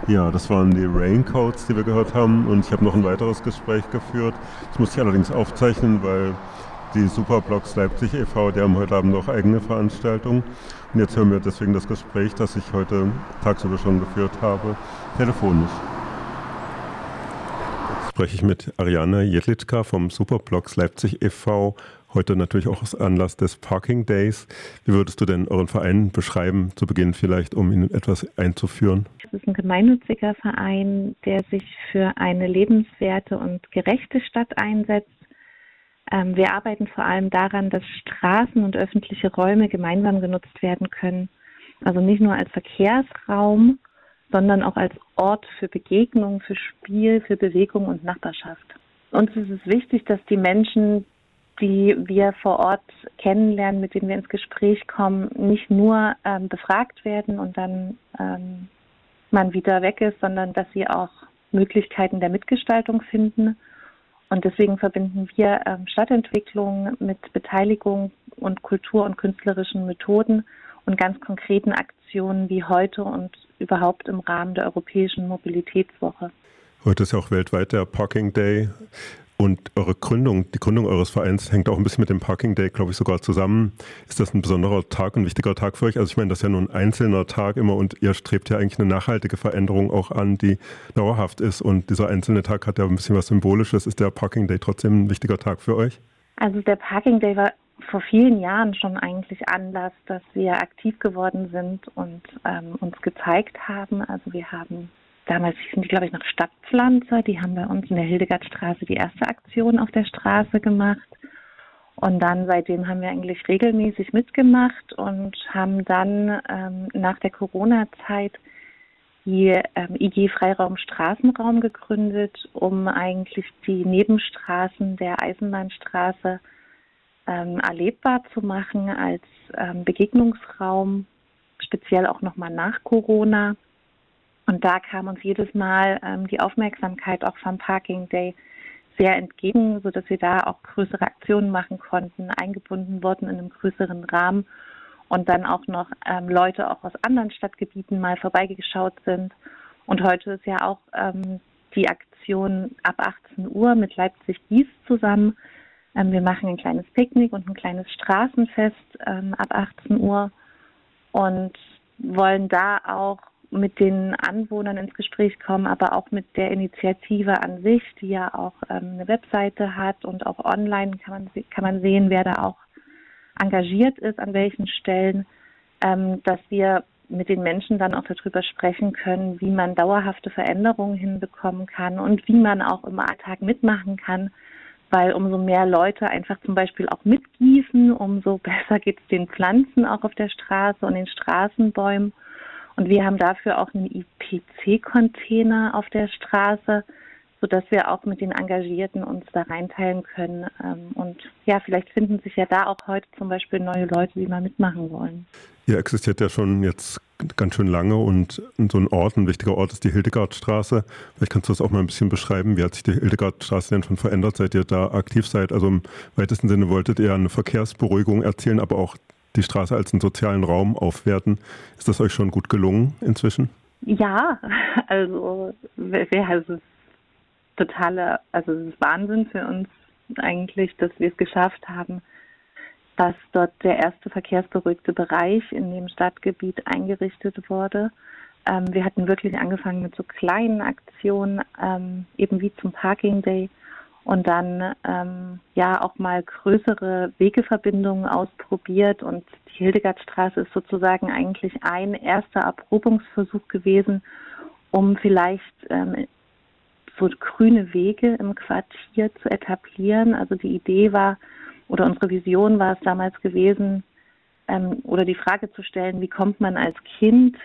Ja, das waren die Raincoats, die wir gehört haben. Und ich habe noch ein weiteres Gespräch geführt. Das musste ich allerdings aufzeichnen, weil die Superblocks Leipzig e.V., die haben heute Abend noch eigene Veranstaltungen. Und jetzt hören wir deswegen das Gespräch, das ich heute tagsüber schon geführt habe, telefonisch. Jetzt spreche ich mit Ariane Jedlitschka vom Superblocks Leipzig e.V., heute natürlich auch aus Anlass des Parking Days. Wie würdest du denn euren Verein beschreiben, zu Beginn vielleicht, um ihn etwas einzuführen? Es ist ein gemeinnütziger Verein, der sich für eine lebenswerte und gerechte Stadt einsetzt. Wir arbeiten vor allem daran, dass Straßen und öffentliche Räume gemeinsam genutzt werden können. Also nicht nur als Verkehrsraum, sondern auch als Ort für Begegnung, für Spiel, für Bewegung und Nachbarschaft. Uns ist es wichtig, dass die Menschen, die wir vor Ort kennenlernen, mit denen wir ins Gespräch kommen, nicht nur befragt werden und dann man wieder weg ist, sondern dass sie auch Möglichkeiten der Mitgestaltung finden. Und deswegen verbinden wir Stadtentwicklung mit Beteiligung und Kultur- und künstlerischen Methoden und ganz konkreten Aktionen wie heute und überhaupt im Rahmen der Europäischen Mobilitätswoche. Heute ist ja auch weltweit der Parking Day. Und eure Gründung, die Gründung eures Vereins hängt auch ein bisschen mit dem Parking Day, glaube ich, sogar zusammen. Ist das ein besonderer Tag, ein wichtiger Tag für euch? Also ich meine, das ist ja nur ein einzelner Tag immer und ihr strebt ja eigentlich eine nachhaltige Veränderung auch an, die dauerhaft ist. Und dieser einzelne Tag hat ja ein bisschen was Symbolisches. Ist der Parking Day trotzdem ein wichtiger Tag für euch? Also der Parking Day war vor vielen Jahren schon eigentlich Anlass, dass wir aktiv geworden sind und uns gezeigt haben. Also wir haben damals hießen die, glaube ich, noch Stadtpflanzer. Die haben bei uns in der Hildegardstraße die erste Aktion auf der Straße gemacht. Und dann seitdem haben wir eigentlich regelmäßig mitgemacht und haben dann nach der Corona-Zeit die IG Freiraum Straßenraum gegründet, um eigentlich die Nebenstraßen der Eisenbahnstraße erlebbar zu machen als Begegnungsraum, speziell auch nochmal nach Corona. Und da kam uns jedes Mal die Aufmerksamkeit auch vom Parking Day sehr entgegen, sodass wir da auch größere Aktionen machen konnten, eingebunden wurden in einem größeren Rahmen und dann auch noch Leute auch aus anderen Stadtgebieten mal vorbeigeschaut sind. Und heute ist ja auch die Aktion ab 18 Uhr mit Leipzig-Gies zusammen. Wir machen ein kleines Picknick und ein kleines Straßenfest ab 18 Uhr und wollen da auch mit den Anwohnern ins Gespräch kommen, aber auch mit der Initiative an sich, die ja auch eine Webseite hat und auch online kann man sehen, wer da auch engagiert ist, an welchen Stellen, dass wir mit den Menschen dann auch darüber sprechen können, wie man dauerhafte Veränderungen hinbekommen kann und wie man auch im Alltag mitmachen kann, weil umso mehr Leute einfach zum Beispiel auch mitgießen, umso besser geht es den Pflanzen auch auf der Straße und den Straßenbäumen. Und wir haben dafür auch einen IPC-Container auf der Straße, sodass wir auch mit den Engagierten uns da reinteilen können. Und ja, vielleicht finden sich ja da auch heute zum Beispiel neue Leute, die mal mitmachen wollen. Ihr existiert ja schon jetzt ganz schön lange und so ein wichtiger Ort ist die Hildegardstraße. Vielleicht kannst du das auch mal ein bisschen beschreiben. Wie hat sich die Hildegardstraße denn schon verändert, seit ihr da aktiv seid? Also im weitesten Sinne wolltet ihr eine Verkehrsberuhigung erzielen, aber auch die Straße als einen sozialen Raum aufwerten. Ist das euch schon gut gelungen inzwischen? Ja, also es ist es ist Wahnsinn für uns eigentlich, dass wir es geschafft haben, dass dort der erste verkehrsberuhigte Bereich in dem Stadtgebiet eingerichtet wurde. Wir hatten wirklich angefangen mit so kleinen Aktionen, eben wie zum Parking Day und dann auch mal größere Wegeverbindungen ausprobiert. Und die Hildegardstraße ist sozusagen eigentlich ein erster Erprobungsversuch gewesen, um vielleicht so grüne Wege im Quartier zu etablieren. Also die Idee war, oder unsere Vision war es damals gewesen, oder die Frage zu stellen, wie kommt man als Kind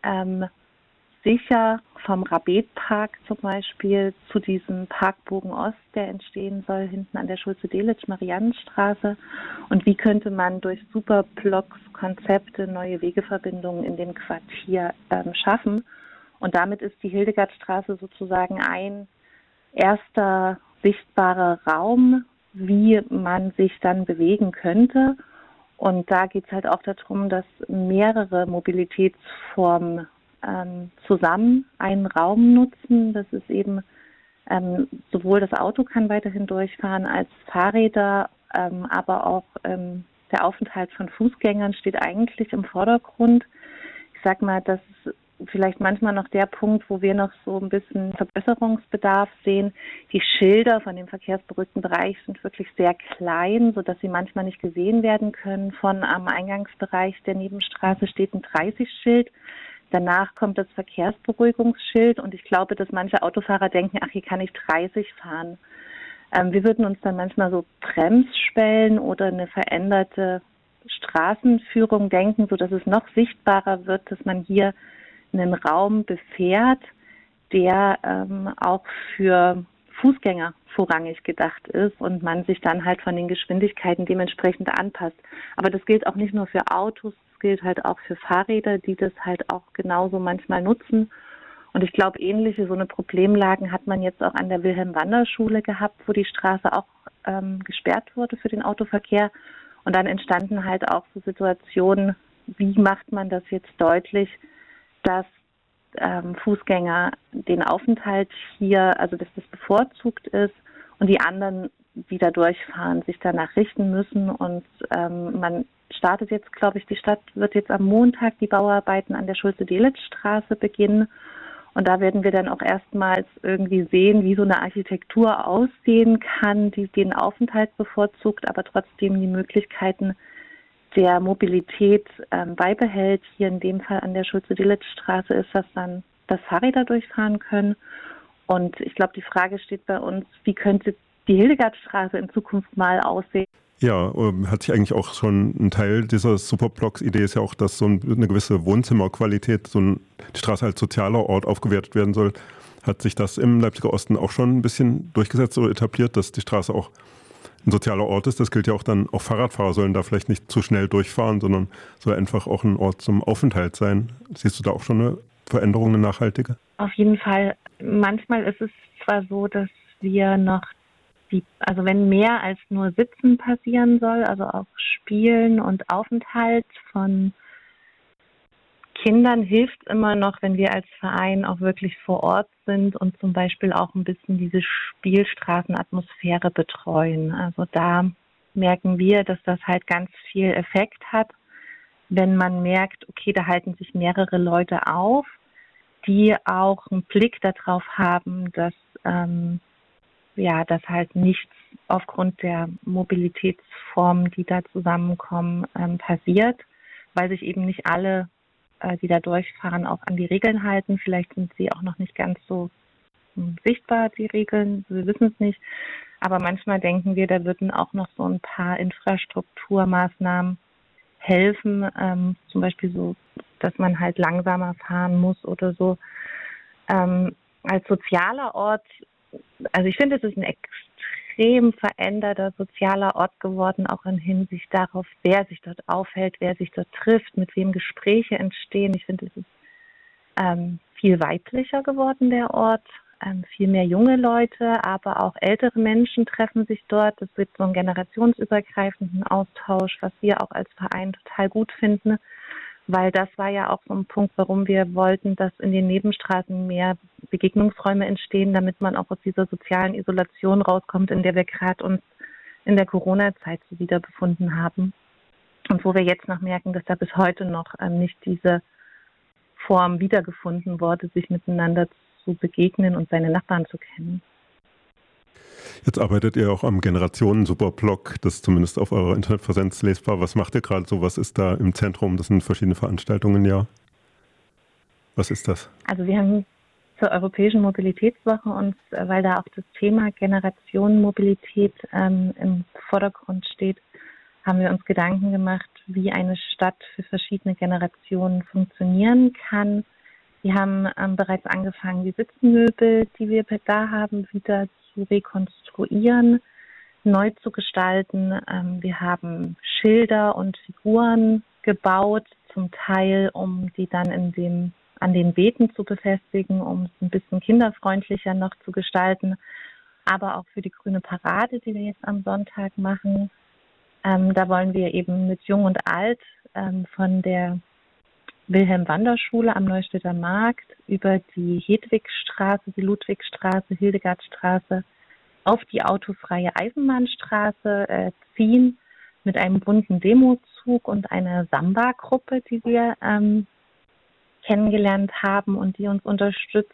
sicher vom Rabetpark zum Beispiel zu diesem Parkbogen Ost, der entstehen soll, hinten an der Schulze-Delitzsch-Mariannenstraße, und wie könnte man durch Superblocks-Konzepte neue Wegeverbindungen in dem Quartier schaffen. Und damit ist die Hildegardstraße sozusagen ein erster sichtbarer Raum, wie man sich dann bewegen könnte. Und da geht es halt auch darum, dass mehrere Mobilitätsformen zusammen einen Raum nutzen. Das ist eben sowohl das Auto kann weiterhin durchfahren als Fahrräder, aber auch der Aufenthalt von Fußgängern steht eigentlich im Vordergrund. Ich sag mal, das ist vielleicht manchmal noch der Punkt, wo wir noch so ein bisschen Verbesserungsbedarf sehen. Die Schilder von dem verkehrsberuhigten Bereich sind wirklich sehr klein, sodass sie manchmal nicht gesehen werden können. Von am Eingangsbereich der Nebenstraße steht ein 30-Schild. Danach kommt das Verkehrsberuhigungsschild und ich glaube, dass manche Autofahrer denken, ach, hier kann ich 30 fahren. Wir würden uns dann manchmal so Bremsschwellen oder eine veränderte Straßenführung denken, sodass es noch sichtbarer wird, dass man hier einen Raum befährt, der auch für Fußgänger vorrangig gedacht ist und man sich dann halt von den Geschwindigkeiten dementsprechend anpasst. Aber das gilt auch nicht nur für Autos, das gilt halt auch für Fahrräder, die das halt auch genauso manchmal nutzen. Und ich glaube, ähnliche so eine Problemlagen hat man jetzt auch an der Wilhelm-Wander-Schule gehabt, wo die Straße auch gesperrt wurde für den Autoverkehr. Und dann entstanden halt auch so Situationen, wie macht man das jetzt deutlich, dass Fußgänger den Aufenthalt hier, also dass das bevorzugt ist und die anderen, die da durchfahren, sich danach richten müssen. Und man startet jetzt, glaube ich, die Stadt wird jetzt am Montag die Bauarbeiten an der Schulze-Delitzsch-Straße beginnen. Und da werden wir dann auch erstmals irgendwie sehen, wie so eine Architektur aussehen kann, die den Aufenthalt bevorzugt, aber trotzdem die Möglichkeiten der Mobilität beibehält. Hier in dem Fall an der Schulze-Delitzsch-Straße ist das dann, dass Fahrräder durchfahren können. Und ich glaube, die Frage steht bei uns, wie könnte die Hildegardstraße in Zukunft mal aussehen? Ja, hat sich eigentlich auch schon ein Teil dieser Superblocks-Idee ist ja auch, dass so eine gewisse Wohnzimmerqualität, die Straße als sozialer Ort aufgewertet werden soll. Hat sich das im Leipziger Osten auch schon ein bisschen durchgesetzt oder etabliert, dass die Straße auch ein sozialer Ort ist? Das gilt ja auch dann, auch Fahrradfahrer sollen da vielleicht nicht zu schnell durchfahren, sondern soll einfach auch ein Ort zum Aufenthalt sein. Siehst du da auch schon eine Veränderung, eine nachhaltige? Auf jeden Fall. Manchmal ist es zwar so, dass wir noch also wenn mehr als nur Sitzen passieren soll, also auch Spielen und Aufenthalt von Kindern hilft immer noch, wenn wir als Verein auch wirklich vor Ort sind und zum Beispiel auch ein bisschen diese Spielstraßenatmosphäre betreuen. Also da merken wir, dass das halt ganz viel Effekt hat, wenn man merkt, okay, da halten sich mehrere Leute auf, die auch einen Blick darauf haben, dass dass halt nichts aufgrund der Mobilitätsformen, die da zusammenkommen, passiert, weil sich eben nicht alle, die da durchfahren, auch an die Regeln halten. Vielleicht sind sie auch noch nicht ganz so sichtbar, die Regeln, wir wissen es nicht. Aber manchmal denken wir, da würden auch noch so ein paar Infrastrukturmaßnahmen helfen, zum Beispiel so, dass man halt langsamer fahren muss oder so. Als sozialer Ort, also ich finde, es ist ein extrem veränderter sozialer Ort geworden, auch in Hinsicht darauf, wer sich dort aufhält, wer sich dort trifft, mit wem Gespräche entstehen. Ich finde, es ist viel weiblicher geworden, der Ort. Viel mehr junge Leute, aber auch ältere Menschen treffen sich dort. Es gibt so einen generationsübergreifenden Austausch, was wir auch als Verein total gut finden, weil das war ja auch so ein Punkt, warum wir wollten, dass in den Nebenstraßen mehr Begegnungsräume entstehen, damit man auch aus dieser sozialen Isolation rauskommt, in der wir gerade uns in der Corona-Zeit so wieder befunden haben. Und wo wir jetzt noch merken, dass da bis heute noch nicht diese Form wiedergefunden wurde, sich miteinander zu begegnen und seine Nachbarn zu kennen. Jetzt arbeitet ihr auch am Generationen-Superblog, das ist zumindest auf eurer Internetpräsenz lesbar. Was macht ihr gerade so? Was ist da im Zentrum? Das sind verschiedene Veranstaltungen im Jahr. Was ist das? Also wir haben zur Europäischen Mobilitätswoche uns, weil da auch das Thema Generationenmobilität im Vordergrund steht, haben wir uns Gedanken gemacht, wie eine Stadt für verschiedene Generationen funktionieren kann. Wir haben bereits angefangen, die Sitzmöbel, die wir da haben, wieder zu rekonstruieren, neu zu gestalten. Wir haben Schilder und Figuren gebaut, zum Teil, um die dann an den Beeten zu befestigen, um es ein bisschen kinderfreundlicher noch zu gestalten. Aber auch für die Grüne Parade, die wir jetzt am Sonntag machen. Da wollen wir eben mit Jung und Alt von der Wilhelm-Wander-Schule am Neustädter Markt über die Hedwigstraße, die Ludwigstraße, Hildegardstraße auf die autofreie Eisenbahnstraße ziehen mit einem bunten Demozug und einer Samba-Gruppe, die wir kennengelernt haben und die uns unterstützt.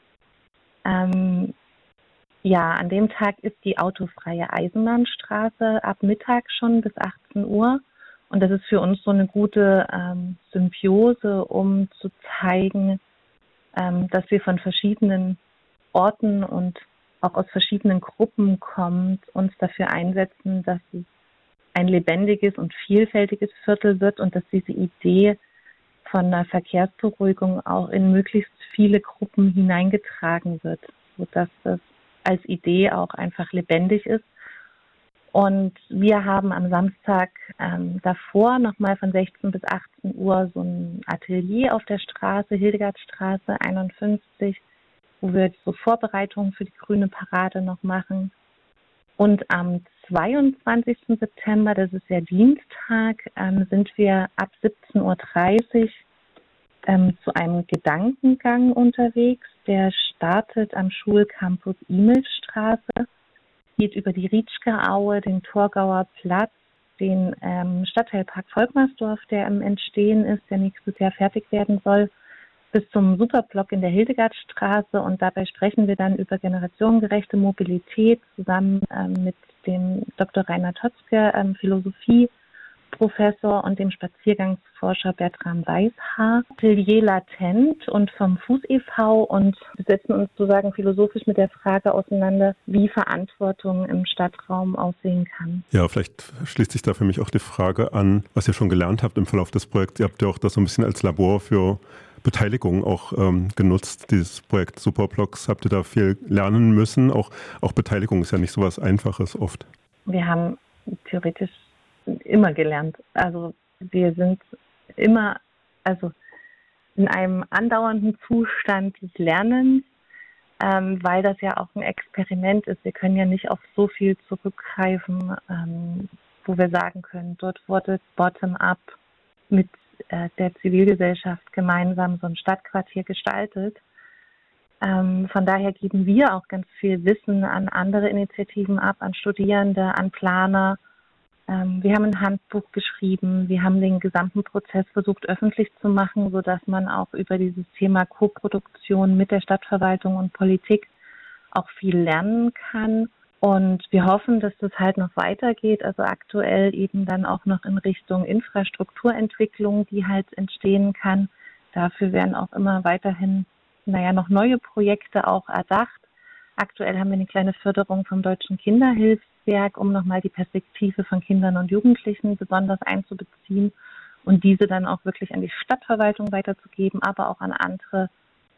An dem Tag ist die autofreie Eisenbahnstraße ab Mittag schon bis 18 Uhr. Und das ist für uns so eine gute Symbiose, um zu zeigen, dass wir von verschiedenen Orten und auch aus verschiedenen Gruppen kommt, uns dafür einsetzen, dass es ein lebendiges und vielfältiges Viertel wird und dass diese Idee von einer Verkehrsberuhigung auch in möglichst viele Gruppen hineingetragen wird, sodass das als Idee auch einfach lebendig ist. Und wir haben am Samstag davor nochmal von 16 bis 18 Uhr so ein Atelier auf der Straße, Hildegardstraße 51, wo wir so Vorbereitungen für die Grüne Parade noch machen. Und am 22. September, das ist der Dienstag, sind wir ab 17:30 Uhr zu einem Gedankengang unterwegs. Der startet am Schulcampus Imelsstraße, geht über die Rietschke-Aue, den Torgauer Platz, den Stadtteilpark Volkmarsdorf, der im Entstehen ist, der nächstes Jahr fertig werden soll, bis zum Superblock in der Hildegardstraße. Und dabei sprechen wir dann über generationengerechte Mobilität zusammen mit dem Dr. Rainer Totzke, Philosophieprofessor, und dem Spaziergangsforscher Bertram Weishaar. Atelier Latent und vom Fuß e.V. und wir setzen uns sozusagen philosophisch mit der Frage auseinander, wie Verantwortung im Stadtraum aussehen kann. Ja, vielleicht schließt sich da für mich auch die Frage an, was ihr schon gelernt habt im Verlauf des Projekts. Ihr habt ja auch das so ein bisschen als Labor für Beteiligung auch genutzt, dieses Projekt Superblocks. Habt ihr da viel lernen müssen? Auch Beteiligung ist ja nicht so was Einfaches oft. Wir haben theoretisch immer gelernt. Also wir sind immer in einem andauernden Zustand des Lernens, weil das ja auch ein Experiment ist. Wir können ja nicht auf so viel zurückgreifen, wo wir sagen können, dort wurde bottom-up mit der Zivilgesellschaft gemeinsam so ein Stadtquartier gestaltet. Von daher geben wir auch ganz viel Wissen an andere Initiativen ab, an Studierende, an Planer. Wir haben ein Handbuch geschrieben, wir haben den gesamten Prozess versucht öffentlich zu machen, sodass man auch über dieses Thema Koproduktion mit der Stadtverwaltung und Politik auch viel lernen kann. Und wir hoffen, dass das halt noch weitergeht, also aktuell eben dann auch noch in Richtung Infrastrukturentwicklung, die halt entstehen kann. Dafür werden auch immer weiterhin noch neue Projekte auch erdacht. Aktuell haben wir eine kleine Förderung vom Deutschen Kinderhilfswerk, um nochmal die Perspektive von Kindern und Jugendlichen besonders einzubeziehen und diese dann auch wirklich an die Stadtverwaltung weiterzugeben, aber auch an andere,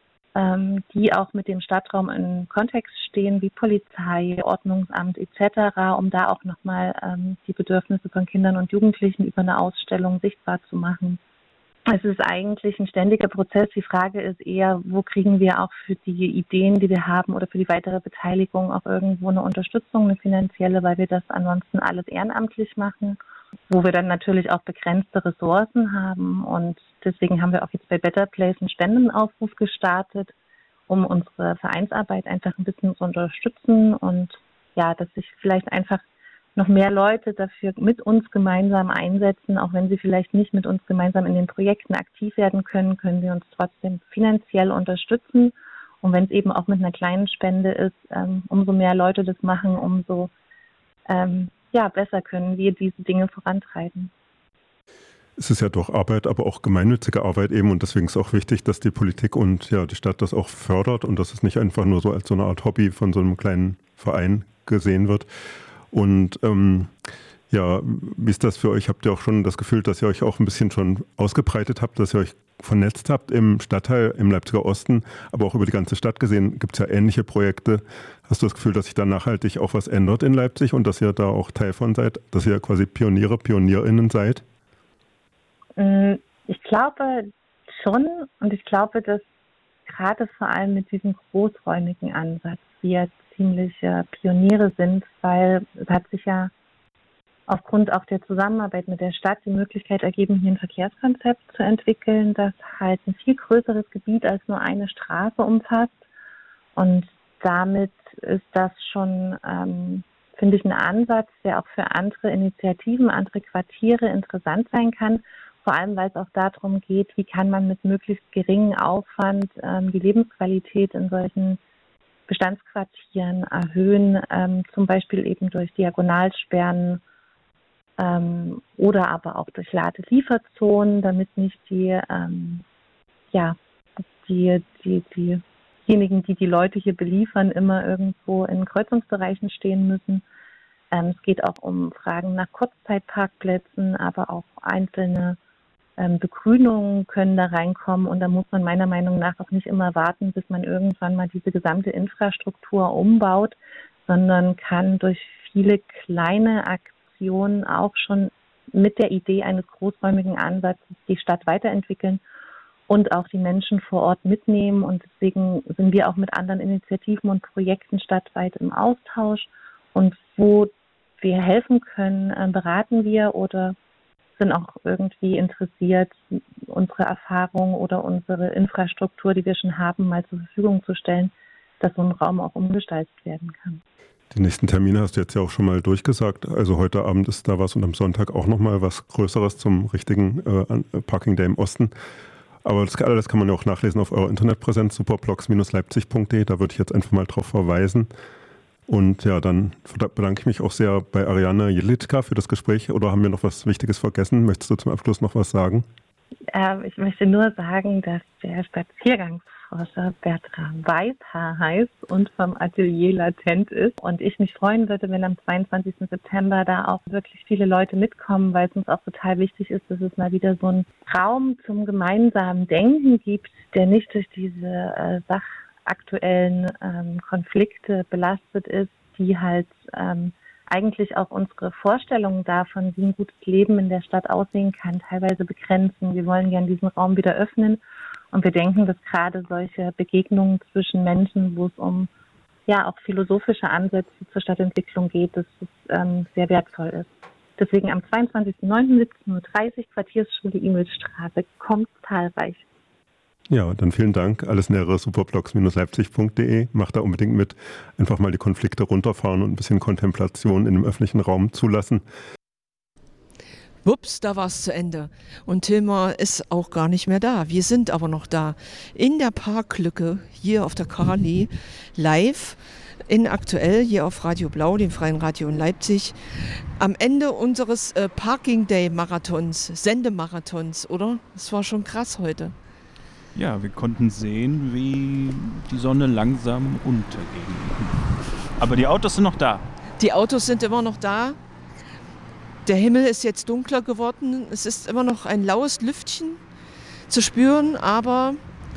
die auch mit dem Stadtraum in Kontext stehen, wie Polizei, Ordnungsamt etc., um da auch nochmal die Bedürfnisse von Kindern und Jugendlichen über eine Ausstellung sichtbar zu machen. Es ist eigentlich ein ständiger Prozess. Die Frage ist eher, wo kriegen wir auch für die Ideen, die wir haben oder für die weitere Beteiligung auch irgendwo eine Unterstützung, eine finanzielle, weil wir das ansonsten alles ehrenamtlich machen, wo wir dann natürlich auch begrenzte Ressourcen haben. Und deswegen haben wir auch jetzt bei Better Place einen Spendenaufruf gestartet, um unsere Vereinsarbeit einfach ein bisschen zu unterstützen und ja, dass sich vielleicht einfach noch mehr Leute dafür mit uns gemeinsam einsetzen, auch wenn sie vielleicht nicht mit uns gemeinsam in den Projekten aktiv werden können, können sie uns trotzdem finanziell unterstützen. Und wenn es eben auch mit einer kleinen Spende ist, umso mehr Leute das machen, umso besser können wir diese Dinge vorantreiben. Es ist ja doch Arbeit, aber auch gemeinnützige Arbeit eben, und deswegen ist auch wichtig, dass die Politik und ja die Stadt das auch fördert und dass es nicht einfach nur so als so eine Art Hobby von so einem kleinen Verein gesehen wird. Und wie ist das für euch? Habt ihr auch schon das Gefühl, dass ihr euch auch ein bisschen schon ausgebreitet habt, dass ihr euch vernetzt habt im Stadtteil, im Leipziger Osten, aber auch über die ganze Stadt gesehen gibt es ja ähnliche Projekte. Hast du das Gefühl, dass sich da nachhaltig auch was ändert in Leipzig und dass ihr da auch Teil von seid, dass ihr quasi PionierInnen seid? Ich glaube schon, und ich glaube, dass gerade vor allem mit diesem großräumigen Ansatz wir ziemliche Pioniere sind, weil es hat sich ja aufgrund auch der Zusammenarbeit mit der Stadt die Möglichkeit ergeben, hier ein Verkehrskonzept zu entwickeln, das halt ein viel größeres Gebiet als nur eine Straße umfasst. Und damit ist das schon, finde ich, ein Ansatz, der auch für andere Initiativen, andere Quartiere interessant sein kann. Vor allem, weil es auch darum geht, wie kann man mit möglichst geringem Aufwand die Lebensqualität in solchen Bestandsquartieren erhöhen, zum Beispiel eben durch Diagonalsperren oder aber auch durch Ladelieferzonen, damit nicht diejenigen, die die Leute hier beliefern, immer irgendwo in Kreuzungsbereichen stehen müssen. Es geht auch um Fragen nach Kurzzeitparkplätzen, aber auch einzelne Begrünungen können da reinkommen. Und da muss man meiner Meinung nach auch nicht immer warten, bis man irgendwann mal diese gesamte Infrastruktur umbaut, sondern kann durch viele kleine Aktionen auch schon mit der Idee eines großräumigen Ansatzes die Stadt weiterentwickeln und auch die Menschen vor Ort mitnehmen. Und deswegen sind wir auch mit anderen Initiativen und Projekten stadtweit im Austausch. Und wo wir helfen können, beraten wir oder sind auch irgendwie interessiert, unsere Erfahrung oder unsere Infrastruktur, die wir schon haben, mal zur Verfügung zu stellen, dass so ein Raum auch umgestaltet werden kann. Die nächsten Termine hast du jetzt ja auch schon mal durchgesagt. Also heute Abend ist da was und am Sonntag auch nochmal was Größeres zum richtigen Parking Day im Osten. Aber das alles kann man ja auch nachlesen auf eurer Internetpräsenz, superblocks-leipzig.de. Da würde ich jetzt einfach mal drauf verweisen. Und ja, dann bedanke ich mich auch sehr bei Ariane Jelitka für das Gespräch. Oder haben wir noch was Wichtiges vergessen? Möchtest du zum Abschluss noch was sagen? Ich möchte nur sagen, dass der Spaziergangsforscher Bertram Weishaar heißt und vom Atelier Latent ist. Und ich mich freuen würde, wenn am 22. September da auch wirklich viele Leute mitkommen, weil es uns auch total wichtig ist, dass es mal wieder so einen Raum zum gemeinsamen Denken gibt, der nicht durch diese aktuellen Konflikte belastet ist, die halt eigentlich auch unsere Vorstellungen davon, wie ein gutes Leben in der Stadt aussehen kann, teilweise begrenzen. Wir wollen gerne diesen Raum wieder öffnen und wir denken, dass gerade solche Begegnungen zwischen Menschen, wo es um auch philosophische Ansätze zur Stadtentwicklung geht, dass es sehr wertvoll ist. Deswegen am 22.09. 17:30 Uhr, Quartiersschule Imelsstraße, kommt zahlreich. Ja, dann vielen Dank. Alles Nähere superblocks-leipzig.de. Macht da unbedingt mit. Einfach mal die Konflikte runterfahren und ein bisschen Kontemplation in dem öffentlichen Raum zulassen. Wups, da war es zu Ende. Und Tilma ist auch gar nicht mehr da. Wir sind aber noch da. In der Parklücke hier auf der Kali, live in Aktuell hier auf Radio Blau, dem Freien Radio in Leipzig. Am Ende unseres Parking Day Marathons, Sendemarathons, oder? Das war schon krass heute. Ja, wir konnten sehen, wie die Sonne langsam unterging. Aber die Autos sind noch da. Die Autos sind immer noch da. Der Himmel ist jetzt dunkler geworden. Es ist immer noch ein laues Lüftchen zu spüren. Aber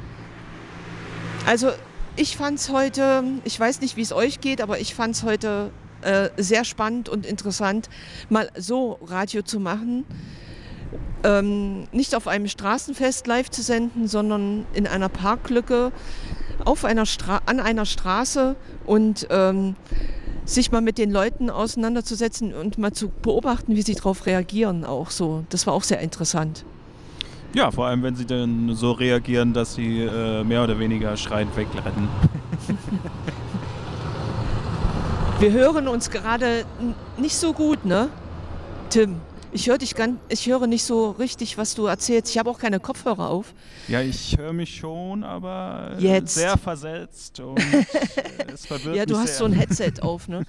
also ich fand es heute, ich weiß nicht, wie es euch geht, aber ich fand es heute sehr spannend und interessant, mal so Radio zu machen. Nicht auf einem Straßenfest live zu senden, sondern in einer Parklücke an einer Straße und sich mal mit den Leuten auseinanderzusetzen und mal zu beobachten, wie sie darauf reagieren auch so. Das war auch sehr interessant. Ja, vor allem, wenn sie dann so reagieren, dass sie mehr oder weniger schreiend wegrennen. Wir hören uns gerade nicht so gut, ne, Tim? Ich höre nicht so richtig, was du erzählst. Ich habe auch keine Kopfhörer auf. Ja, ich höre mich schon, aber jetzt sehr versetzt und es verwirrt mich. Ja, du hast sehr. So ein Headset auf, ne?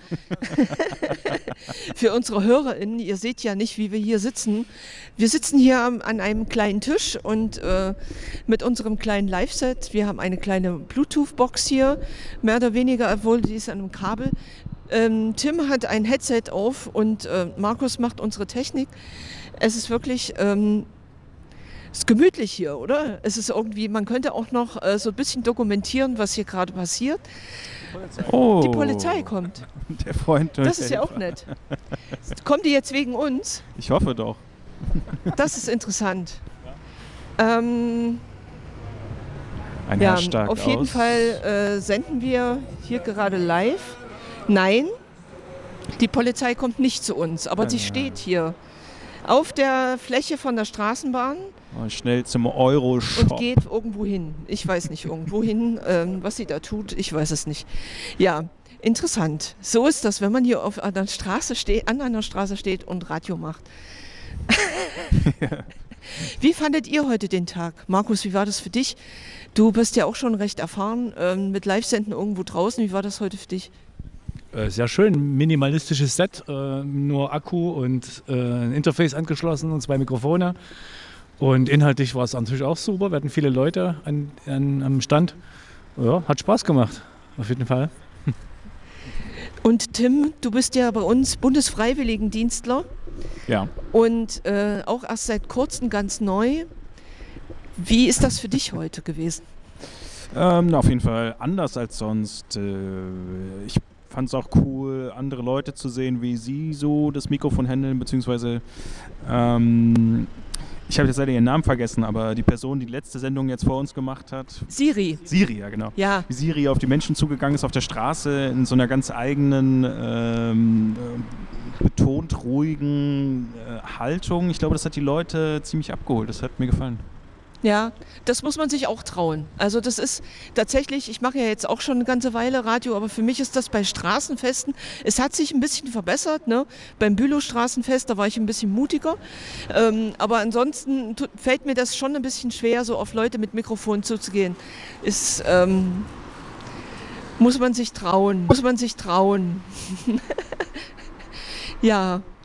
Für unsere HörerInnen, ihr seht ja nicht, wie wir hier sitzen. Wir sitzen hier an einem kleinen Tisch und mit unserem kleinen Live-Set. Wir haben eine kleine Bluetooth-Box hier, mehr oder weniger, obwohl die ist an einem Kabel. Tim hat ein Headset auf und Markus macht unsere Technik. Es ist wirklich es ist gemütlich hier, oder? Es ist irgendwie, man könnte auch noch so ein bisschen dokumentieren, was hier gerade passiert. Die Polizei kommt. Der Freund. Das ist ja auch nett. Kommen die jetzt wegen uns? Ich hoffe doch. Das ist interessant. Ein Herr stark auf jeden aus. Fall senden wir hier gerade live. Nein, Die Polizei kommt nicht zu uns, aber sie steht hier auf der Fläche von der Straßenbahn. Schnell zum Euro-Shop. Und geht irgendwo hin. Ich weiß nicht, irgendwo hin. Was sie da tut, ich weiß es nicht. Ja, interessant. So ist das, wenn man hier an einer Straße steht und Radio macht. Wie fandet ihr heute den Tag? Markus, wie war das für dich? Du bist ja auch schon recht erfahren mit Live-Senden irgendwo draußen. Wie war das heute für dich? Sehr schön, minimalistisches Set, nur Akku und ein Interface angeschlossen und 2 Mikrofone. Und inhaltlich war es natürlich auch super. Wir hatten viele Leute am Stand. Ja, hat Spaß gemacht, auf jeden Fall. Und Tim, du bist ja bei uns Bundesfreiwilligendienstler. Ja. Und auch erst seit kurzem ganz neu. Wie ist das für dich heute gewesen? Auf jeden Fall anders als sonst. Ich fand es auch cool, andere Leute zu sehen, wie sie so das Mikrofon handeln, beziehungsweise ich habe jetzt leider ihren Namen vergessen, aber die Person, die letzte Sendung jetzt vor uns gemacht hat. Siri, ja genau. Ja. Wie Siri auf die Menschen zugegangen ist auf der Straße in so einer ganz eigenen, betont ruhigen Haltung. Ich glaube, das hat die Leute ziemlich abgeholt. Das hat mir gefallen. Ja, das muss man sich auch trauen. Also das ist tatsächlich, ich mache ja jetzt auch schon eine ganze Weile Radio, aber für mich ist das bei Straßenfesten, es hat sich ein bisschen verbessert, ne? Beim Bülow-Straßenfest, da war ich ein bisschen mutiger, aber ansonsten fällt mir das schon ein bisschen schwer, so auf Leute mit Mikrofon zuzugehen. Muss man sich trauen. Ja.